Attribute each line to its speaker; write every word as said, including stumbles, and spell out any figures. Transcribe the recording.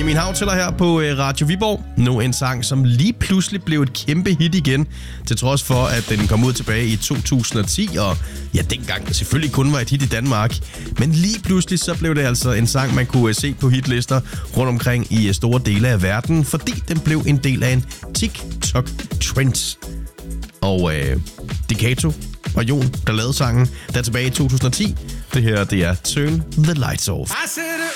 Speaker 1: Min Havtæller her på Radio Viborg. Nu en sang, som lige pludselig blev et kæmpe hit igen, til trods for, at den kom ud tilbage i to tusind og ti, og ja, dengang selvfølgelig kun var et hit i Danmark. Men lige pludselig så blev det altså en sang, man kunne se på hitlister rundt omkring i store dele af verden, fordi den blev en del af en TikTok-trend. Og øh, Decato og Jon, der lavede sangen, der tilbage i to tusind og ti. Det her, det er Turn the Lights Off. I said